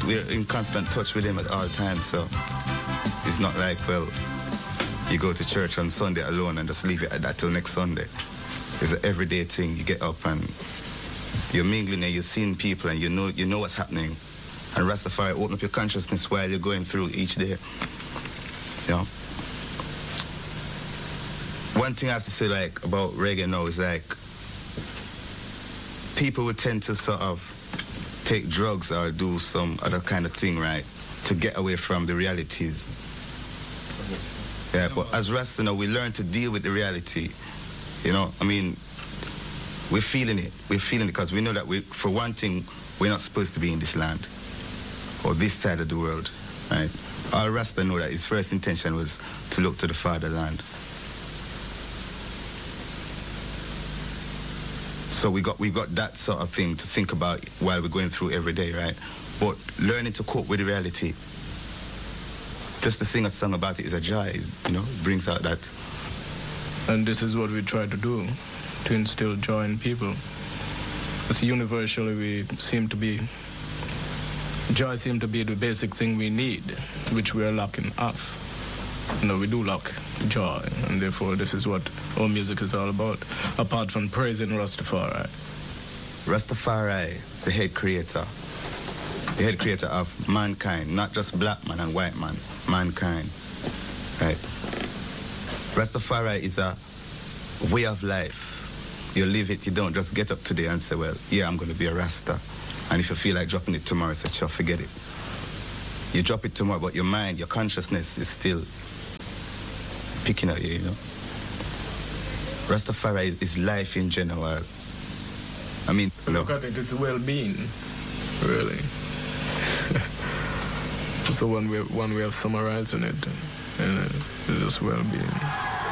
we're in constant touch with him at all times. So it's not like, well, you go to church on Sunday alone and just leave it at that till next Sunday. It's an everyday thing. You get up and you're mingling and you're seeing people and you know what's happening. And Rastafari open up your consciousness while you're going through each day. You know? One thing I have to say like about reggae now is like people would tend to sort of take drugs or do some other kind of thing, right, to get away from the realities. Yeah, but as Rasta now, we learn to deal with the reality. You know, I mean, we're feeling it. We're feeling it because we know that for one thing, we're not supposed to be in this land or this side of the world, right? All Rasta know that his first intention was to look to the fatherland. So we got that sort of thing to think about while we're going through every day, right? But learning to cope with the reality, just to sing a song about it is a joy, you know, it brings out that. And this is what we try to do, to instill joy in people. Because universally joy seems to be the basic thing we need, which we are lacking of. You know, we do lack joy, and therefore this is what our music is all about, apart from praising Rastafari. Rastafari is the head creator of mankind, not just black man and white man, mankind, right? Rastafari is a way of life. You live it, you don't just get up today and say, well, yeah, I'm going to be a Rasta. And if you feel like dropping it tomorrow, say, sure, forget it. You drop it tomorrow, but your mind, your consciousness is still picking at you, you know. Rastafari is life in general. I mean, look at it, it's well-being, really. So one way of summarizing it, it's just well-being.